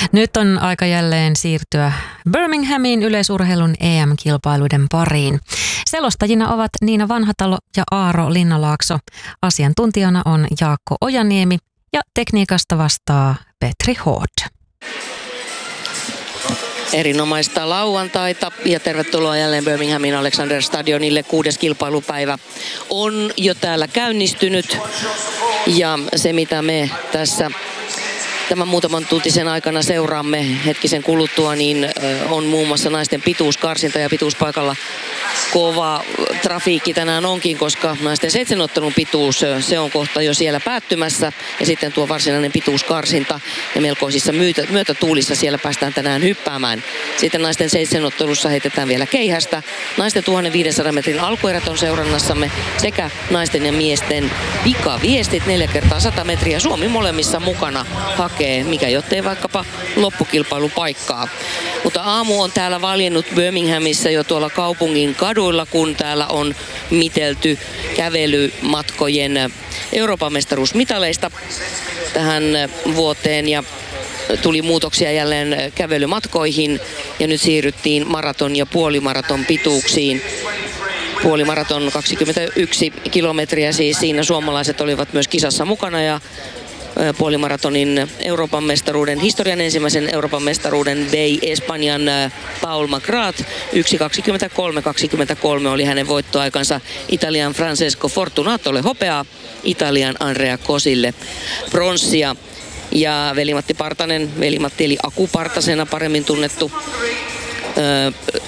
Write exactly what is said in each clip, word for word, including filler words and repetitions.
Nyt on aika jälleen siirtyä Birminghamin yleisurheilun E M-kilpailuiden pariin. Selostajina ovat Niina Vanhatalo ja Aaro Linnalaakso. Asiantuntijana on Jaakko Ojaniemi ja tekniikasta vastaa Petri Hood. Erinomaista lauantaita ja tervetuloa jälleen Birminghamin Alexander Stadionille. Kuudes kilpailupäivä on jo täällä käynnistynyt ja se mitä me tässä tämän muutaman tuntisen aikana seuraamme hetkisen kuluttua, niin on muun muassa naisten pituuskarsinta ja pituuspaikalla kova trafiikki tänään onkin, koska naisten seitsemänottelun pituus, se on kohta jo siellä päättymässä ja sitten tuo varsinainen pituuskarsinta ja melkoisissa myötä, myötätuulissa siellä päästään tänään hyppäämään. Sitten naisten seitsemänottelussa heitetään vielä keihästä. Naisten tuhatviisisataa metrin alkuerät on seurannassamme sekä naisten ja miesten pikaviestit neljä kertaa sata metriä. Suomi molemmissa mukana hakee, mikä jottei vaikkapa loppukilpailupaikkaa. Mutta aamu on täällä valjennut Birminghamissa jo tuolla kaupungin kaduilla, kun täällä on mitelty kävelymatkojen Euroopan mestaruusmitaleista tähän vuoteen ja tuli muutoksia jälleen kävelymatkoihin ja nyt siirryttiin maraton ja puolimaraton pituuksiin. Puolimaraton kaksikymmentäyksi kilometriä, siis siinä suomalaiset olivat myös kisassa mukana ja puolimaratonin Euroopan mestaruuden, historian ensimmäisen Euroopan mestaruuden vei Espanjan Paul Magrat. yksi kaksikymmentäkolme kaksikymmentäkolme oli hänen voittoaikansa. Italian Francesco Fortunatolle hopeaa, Italian Andrea Cosille pronssia. Ja Veli-Matti Partanen, Veli-Matti eli Aku Partasena paremmin tunnettu, öö,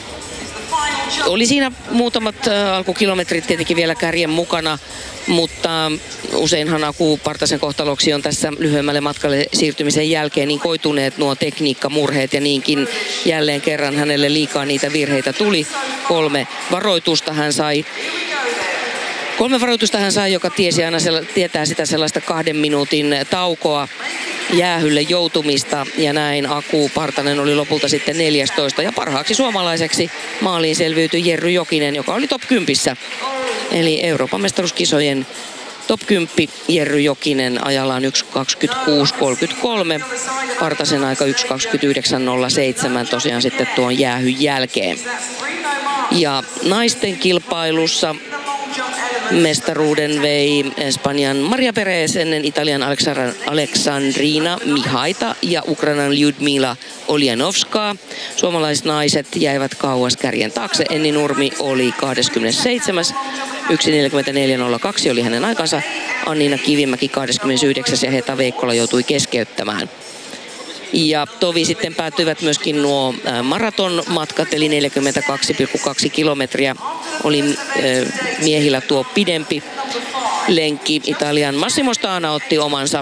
oli siinä muutamat alkukilometrit tietenkin vielä kärjen mukana, mutta useinhan Aku Partasen kohtaloksi on tässä lyhyemmälle matkalle siirtymisen jälkeen niin koituneet nuo tekniikkamurheet ja niinkin jälleen kerran hänelle liikaa niitä virheitä tuli. Kolme varoitusta hän sai. Kolme varoitusta hän sai, joka tiesi aina tietää sitä sellaista kahden minuutin taukoa, jäähylle joutumista ja näin Aku Partanen oli lopulta sitten neljästoista ja parhaaksi suomalaiseksi maaliin selviytyi Jerry Jokinen, joka oli top kympissä. Eli Euroopan mestaruuskisojen top kymmenen Jerry Jokinen ajallaan yksi kaksikymmentäkuusi kolmekymmentäkolme, Partasen aika yksi kaksikymmentäyhdeksän nolla seitsemän tosiaan sitten tuon jäähyn jälkeen. Ja naisten kilpailussa mestaruuden vei Espanjan Maria Perez ennen Italian Aleksandrina Mihaita ja Ukrainan Lyudmila Oljanovskaa. Suomalaisnaiset jäivät kauas kärjen taakse. Enni Nurmi oli kaksikymmentäseitsemän. yksi neljäkymmentäneljä nolla kaksi oli hänen aikansa. Anniina Kivimäki kaksikymmentäyhdeksän ja Heta Veikkola joutui keskeyttämään. Ja tovi sitten päättyivät myöskin nuo maratonmatkat, eli neljäkymmentäkaksi pilkku kaksi kilometriä oli miehillä tuo pidempi lenkki. Italian Massimo Stana otti omansa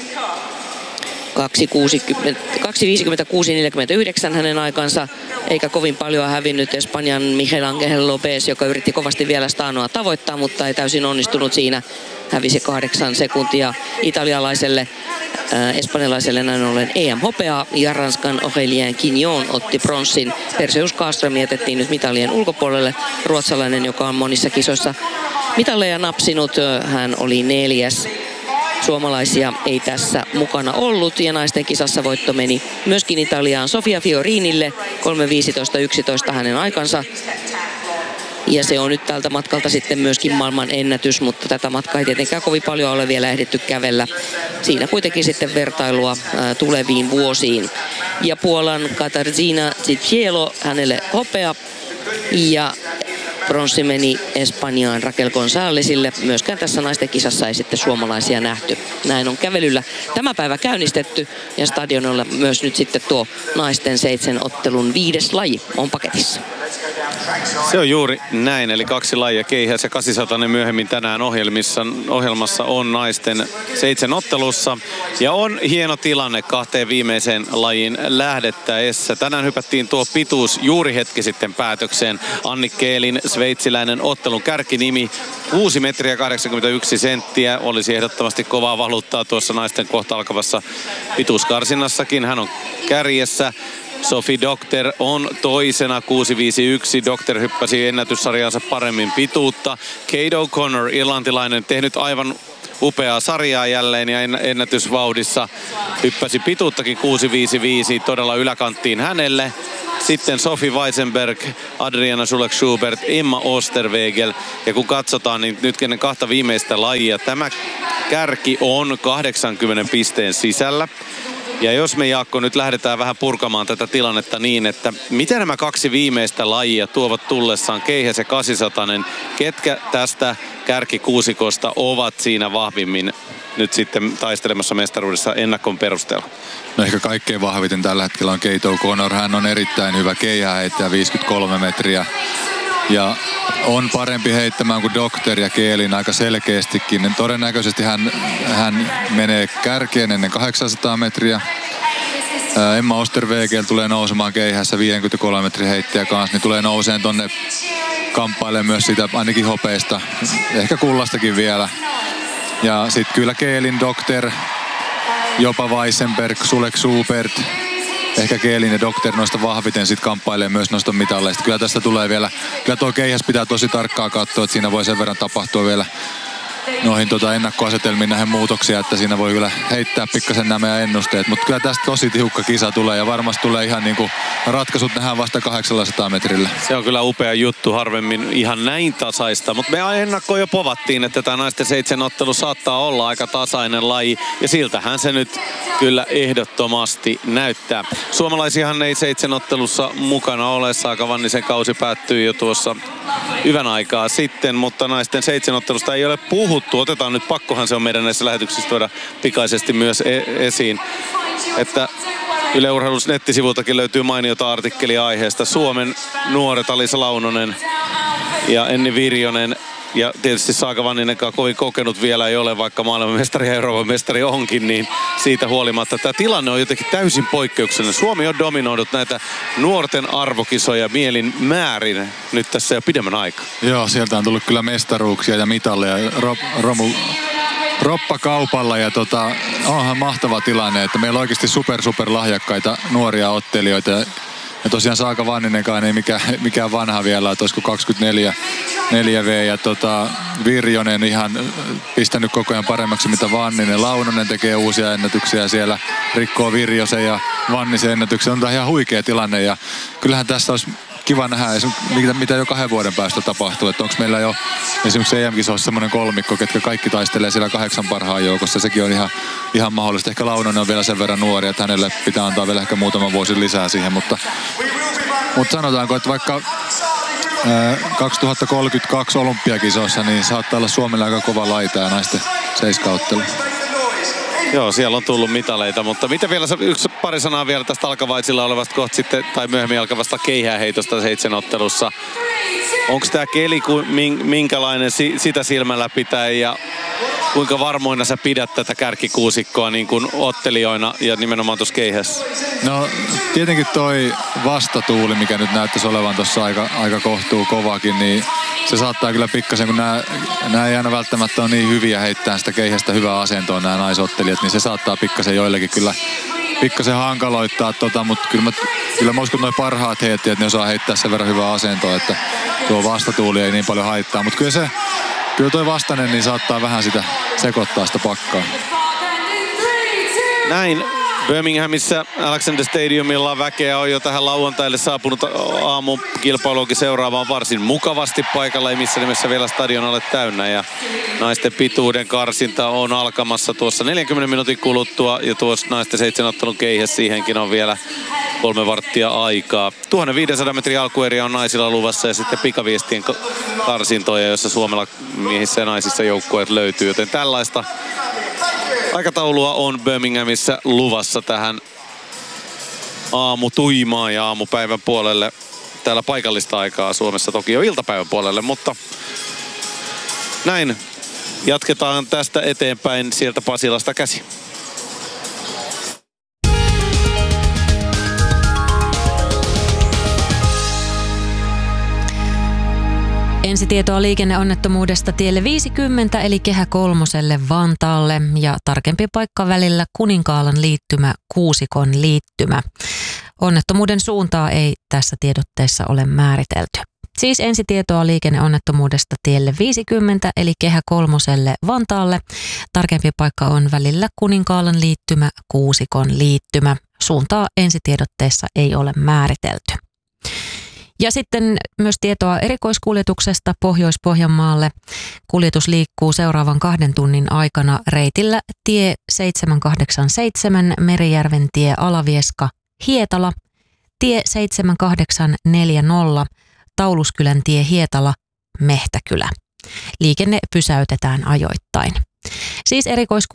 kaksi viisikymmentäkuusi neljäkymmentäyhdeksän hänen aikansa, eikä kovin paljon hävinnyt Espanjan Miguel Angel Lopez, joka yritti kovasti vielä Stanoa tavoittaa, mutta ei täysin onnistunut siinä. Hävisi kahdeksan sekuntia italialaiselle, äh, espanjalaiselle näin ollen E M-hopeaa ja Ranskan Aurélien Quignon otti pronssin. Perseus Caström jätettiin nyt mitalien ulkopuolelle. Ruotsalainen, joka on monissa kisoissa mitalleja napsinut, hän oli neljäs. Suomalaisia ei tässä mukana ollut ja naisten kisassa voitto meni myöskin Italiaan Sofia Fiorinille, kolme viisitoista yksitoista hänen aikansa. Ja se on nyt tältä matkalta sitten myöskin maailman ennätys, mutta tätä matkaa ei tietenkään kovin paljon ole vielä ehditty kävellä. Siinä kuitenkin sitten vertailua ää, tuleviin vuosiin. Ja Puolan Katarzyna Zicielo, hänelle hopea ja pronssi meni Espanjaan Raquel Gonzálezille. Myöskään tässä naisten kisassa ei sitten suomalaisia nähty. Näin on kävelyllä tämä päivä käynnistetty ja stadionilla myös nyt sitten tuo naisten seitsemän ottelun viides laji on paketissa. Se on juuri näin, eli kaksi lajia, keihäs ja kahdeksansataa myöhemmin tänään ohjelmissa, ohjelmassa on naisten seitsemän ottelussa. Ja on hieno tilanne kahteen viimeiseen lajiin lähdettäessä. Tänään hypättiin tuo pituus juuri hetki sitten päätökseen. Anni Keelin sveitsiläinen ottelun kärkinimi, kuusi metriä kahdeksankymmentäyksi senttiä. Olisi ehdottomasti kovaa valuuttaa tuossa naisten kohta alkavassa pituuskarsinnassakin. Hän on kärjessä. Sophie Doctor on toisena kuusi viisi yksi. Doctor hyppäsi ennätyssarjansa paremmin pituutta. Kate O'Connor, irlantilainen, tehnyt aivan upeaa sarjaa jälleen ja ennätysvauhdissa hyppäsi pituuttakin kuusi viisi viisi todella yläkanttiin hänelle. Sitten Sophie Weisenberg, Adriana Sulek-Schubert, Emma Osterwegel. Ja kun katsotaan, niin nyt ennen kahta viimeistä lajia, tämä kärki on kahdeksankymmentä pisteen sisällä. Ja jos me, Jaakko, nyt lähdetään vähän purkamaan tätä tilannetta niin, että mitä nämä kaksi viimeistä lajia tuovat tullessaan, Keihäs ja kahdeksansataa, ketkä tästä kärkikuusikosta ovat siinä vahvimmin nyt sitten taistelemassa mestaruudessa ennakon perusteella? No ehkä kaikkein vahviten tällä hetkellä on Kate O'Connor. Hän on erittäin hyvä keihäheittäjä, viisikymmentäkolme metriä. Ja on parempi heittämään kuin Dokter ja Keelin aika selkeästikin. Todennäköisesti hän, hän menee kärkeen ennen kahdeksansataa metriä. Emma Osterwegel tulee nousemaan keihässä viisikymmentäkolme metrin heittäjä kanssa, niin tulee nouseen tonne kamppailemaan myös sitä ainakin hopeista, ehkä kullastakin vielä. Ja sitten kyllä Keelin, Dokter, jopa Weissenberg, Sulek-Schubert, ehkä Keelin ja Dokter noista vahviten sit kamppailee myös noista mitalleista. Kyllä tästä tulee vielä, kyllä tuo keihäs pitää tosi tarkkaa katsoa, että siinä voi sen verran tapahtua vielä noihin tota ennakkoasetelmiin näihin muutoksia, että siinä voi kyllä heittää pikkasen nämä meidän ennusteet. Mutta kyllä tästä tosi tiukka kisa tulee ja varmasti tulee ihan niinku ratkaisut nähdään vasta kahdeksansataa metrillä. Se on kyllä upea juttu, harvemmin ihan näin tasaista. Mutta me ennakkoon jo povattiin, että tämä naisten seitsemän ottelu saattaa olla aika tasainen laji. Ja siltähän se nyt kyllä ehdottomasti näyttää. Suomalaisiahan ei seitsemän ottelussa mukana ole. Saaka Vannisen kausi päättyy jo tuossa hyvän aikaa sitten, mutta naisten seitsemän ottelusta ei ole puhuttu. Otetaan nyt, pakkohan se on meidän näissä lähetyksissä tuoda pikaisesti myös e- esiin, että Yle Urheilun nettisivultakin löytyy mainiota artikkelia aiheesta. Suomen nuoret Alisa Launonen ja Enni Virjonen ja tietysti Saaka Vanninenkaan kovin kokenut vielä ei ole, vaikka maailmanmestari ja Euroopan mestari onkin, niin siitä huolimatta tämä tilanne on jotenkin täysin poikkeuksellinen. Suomi on dominoinut näitä nuorten arvokisoja mielin määrin nyt tässä jo pidemmän aikaa. Joo, sieltä on tullut kyllä mestaruuksia ja mitalleja. Rob, Romu, Roppa kaupalla ja tota, onhan mahtava tilanne, että meillä on oikeasti super super lahjakkaita nuoria ottelijoita. Ja tosiaan Saaka Vanninenkaan ei mikään, mikään vanha vielä, että olisiko kaksikymmentäneljä neljä V ja tota, Virjonen ihan pistänyt koko ajan paremmaksi mitä Vanninen. Launonen tekee uusia ennätyksiä siellä, rikkoo Virjosen ja Vannisen ennätyksiä. On tämä ihan huikea tilanne ja kyllähän tässä olisi kiva nähdä, mitä, mitä jo kahden vuoden päästä tapahtuu. Että onko meillä jo esimerkiksi E M-kisoissa semmoinen kolmikko, ketkä kaikki taistelee siellä kahdeksan parhaan joukossa. Sekin on ihan, ihan mahdollista. Ehkä Launonen on vielä sen verran nuori, että hänelle pitää antaa vielä ehkä muutama vuosi lisää siihen. Mutta, mutta sanotaanko, että vaikka ää, kaksituhattakolmekymmentäkaksi olympiakisoissa, niin saattaa olla Suomelle aika kova laita ja naisten seiskaottelu. Joo, siellä on tullut mitaleita, mutta mitä vielä, yksi pari sanaa vielä tästä alkavaisilla olevasta kohta sitten, tai myöhemmin alkavasta keihääheitosta seitsemänottelussa. Onko tämä keli minkälainen sitä silmällä pitää ja kuinka varmoina sä pidät tätä kärkikuusikkoa niin kuin ottelijoina ja nimenomaan tuossa keihässä? No tietenkin toi vastatuuli, mikä nyt näyttäisi olevan tuossa aika, aika kohtuu kovakin, niin se saattaa kyllä pikkasen, kun nämä, nämä ei aina välttämättä ole niin hyviä heittää sitä keihästä hyvää asentoa nämä naisottelijat, niin se saattaa pikkasen joillekin kyllä pikkasen hankaloittaa, tota, mutta kyllä mä, kyllä mä uskon, että noi parhaat heittäjät, ne osaa heittää sen verran hyvää asentoa, että tuo vastatuuli ei niin paljon haittaa, mutta kyllä se, kyllä toi vastainen niin saattaa vähän sitä sekoittaa sitä pakkaa. Näin Birminghamissa Alexander Stadiumilla väkeä on jo tähän lauantaille saapunut aamun kilpailuakin seuraavaan varsin mukavasti paikalla. Ei missä nimessä vielä stadion ole täynnä ja naisten pituuden karsinta on alkamassa tuossa neljänkymmenen minuutin kuluttua ja tuossa naisten seitsemän ottelun keihä siihenkin on vielä kolme varttia aikaa. tuhatviisisataa metrin alkueria on naisilla luvassa ja sitten pikaviestien karsintoja, joissa Suomella miehissä ja naisissa joukkueet löytyy, joten tällaista aikataulua on Birminghamissa luvassa tähän aamutuimaan ja aamupäivän puolelle. Täällä paikallista aikaa Suomessa toki jo iltapäivän puolelle, mutta näin jatketaan tästä eteenpäin sieltä Pasilasta käsi. Ensitietoa liikenneonnettomuudesta tielle viisikymmentä eli Kehä kolmoselle Vantaalle ja tarkempi paikka välillä Kuninkaalan liittymä Kuusikon liittymä. Onnettomuuden suuntaa ei tässä tiedotteessa ole määritelty. Siis ensitietoa liikenneonnettomuudesta tielle viisikymmentä eli Kehä kolmoselle Vantaalle. Tarkempi paikka on välillä Kuninkaalan liittymä, Kuusikon liittymä. Suuntaa ensitiedotteessa ei ole määritelty. Ja sitten myös tietoa erikoiskuljetuksesta Pohjois-Pohjanmaalle. Kuljetus liikkuu seuraavan kahden tunnin aikana reitillä tie seitsemän kahdeksan seitsemän Merijärven tie Alavieska Hietala, tie seitsemän kahdeksan neljäkymmentä Tauluskylän tie Hietala Mehtäkylä. Liikenne pysäytetään ajoittain. Siis erikoiskuljetus